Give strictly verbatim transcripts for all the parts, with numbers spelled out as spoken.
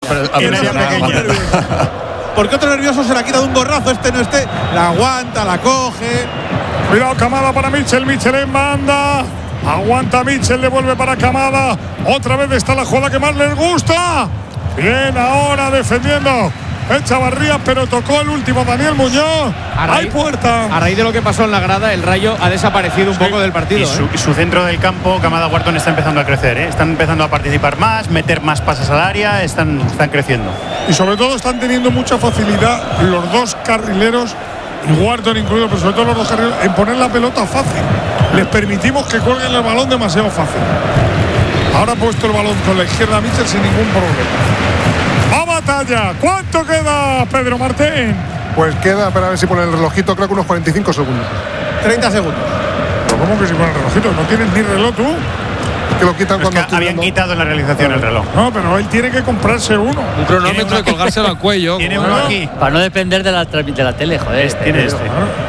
Porque otro nervioso se la quita de un gorrazo, este no este, la aguanta, la coge. Cuidado, Kamada para Mitchell, Mitchell en banda. Aguanta Mitchell, devuelve para Kamada. Otra vez está la jugada que más les gusta. Bien ahora defendiendo Echavarría, pero tocó el último Daniel Muñoz. Hay puerta. A raíz de lo que pasó en la grada, el Rayo ha desaparecido un sí. poco del partido. Y su, ¿eh? y su centro del campo, Kamada Wharton, está empezando a crecer. ¿eh? Están empezando a participar más, meter más pases al área, están, están creciendo. Y sobre todo están teniendo mucha facilidad los dos carrileros, y Wharton incluido, pero sobre todo los dos carrileros, en poner la pelota fácil. Les permitimos que cuelguen el balón demasiado fácil. Ahora ha puesto el balón con la izquierda a Mitchell sin ningún problema. ¡A batalla! ¿Cuánto queda, Pedro Martín? Pues queda, para ver si pone el relojito, creo que unos cuarenta y cinco segundos. treinta segundos. ¿Pero cómo que si pone el relojito? ¿No tienes ni reloj tú? Que lo quitan pues cuando que habían quitado en la realización el reloj. No, pero él tiene que comprarse uno. Un cronómetro y colgárselo al cuello. Tiene uno aquí. Para no depender de la, de la tele, joder. Este, tiene este.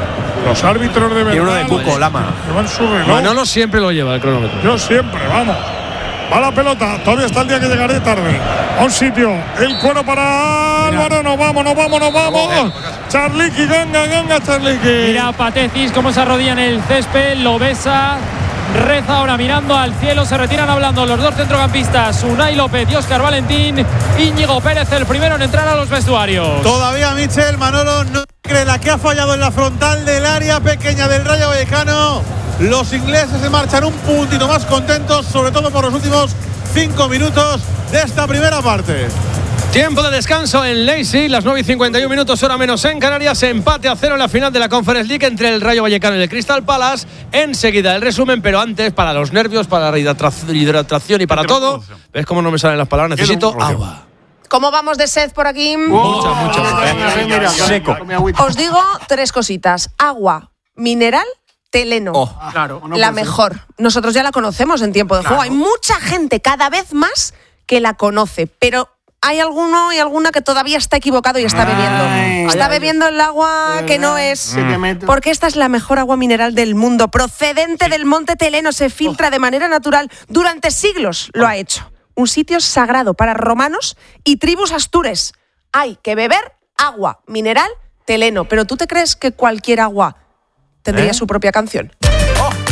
Los árbitros de verdad. Y uno de Cuco, Lama. Llevan su reloj. Manolo siempre lo lleva el cronómetro. Yo siempre, vamos. Va la pelota, todavía está el día que llegaré tarde. A un sitio, el cuero para Álvaro, nos vamos, nos vamos, nos vamos. Charliqui, ganga, ganga, Charliqui. Mira Patecis cómo se arrodilla en el césped, lo besa, reza ahora mirando al cielo, se retiran hablando los dos centrocampistas, Unai López y Óscar Valentín. Íñigo Pérez, el primero en entrar a los vestuarios. Todavía Mitchell, Manolo no cree la que ha fallado en la frontal del área pequeña del Rayo Vallecano. Los ingleses se marchan un puntito más contentos, sobre todo por los últimos cinco minutos de esta primera parte. Tiempo de descanso en Leipzig, las nueve y cincuenta y un minutos, hora menos en Canarias. Empate a cero en la final de la Conference League entre el Rayo Vallecano y el Crystal Palace. Enseguida el resumen, pero antes, para los nervios, para la hidratación y para todo. ¿Ves cómo no me salen las palabras? Necesito agua. ¿Cómo vamos de sed por aquí? Mucha, mucha. Seco. Os digo tres cositas. Agua mineral Teleno, oh, claro, no la mejor. Ser. Nosotros ya la conocemos en tiempo de claro. juego. Hay mucha gente cada vez más que la conoce, pero hay alguno y alguna que todavía está equivocado y está ay, bebiendo. Está ay, bebiendo ay, el agua que no es. Mm. Porque esta es la mejor agua mineral del mundo, procedente sí. del monte Teleno, se filtra oh. de manera natural. Durante siglos lo oh. ha hecho. Un sitio sagrado para romanos y tribus astures. Hay que beber agua mineral Teleno. Pero ¿tú te crees que cualquier agua tendría ¿Eh? su propia canción?